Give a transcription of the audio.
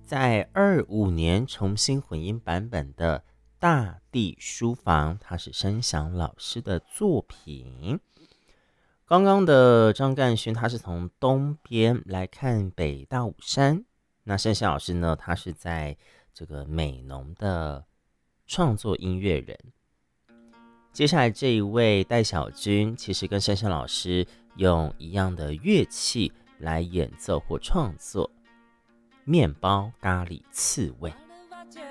在25年重新混音版本的大地书房，它是声响老师的作品。刚刚的张干勋他是从东边来看北大武山，那声响老师呢，他是在这个美浓的创作音乐人。接下来这一位戴小军，其实跟声响老师用一样的乐器来演奏或创作，面包咖喱刺猬。